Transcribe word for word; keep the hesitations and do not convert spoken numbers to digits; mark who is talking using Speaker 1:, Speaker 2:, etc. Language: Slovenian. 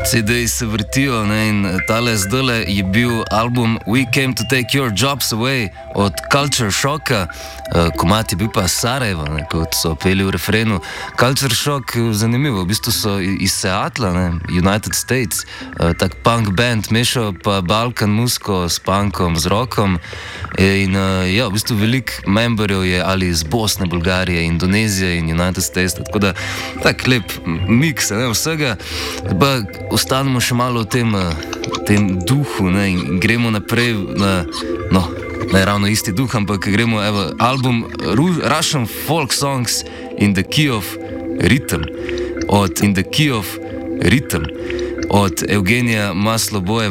Speaker 1: C D-ji se vrtijo, ne, in tale zdajle je bil album We Came to Take Your Jobs Away od Culture Shocka, uh, komad je bil pa Sarajevo, ne, kot so peli v refrenu. Culture Shock, zanimivo, v bistvu so iz Seattla, ne, United States, uh, tak punk band, mešajo pa Balkan muziko s punkom, z rockom in uh, ja, v bistvu veliko memberjev je ali iz Bosne, Bolgarije, Indonezije in United States, tako da tak lep miks, ne, vsega. Pa ostanemo še malo v tem, tem duhu, ne, in gremo naprej na, no, ne ravno isti duh, ampak gremo, evo, album Russian Folk Songs in the Key of Rhythm od In the Key of Rhythm od Evgenija Maslobojeva.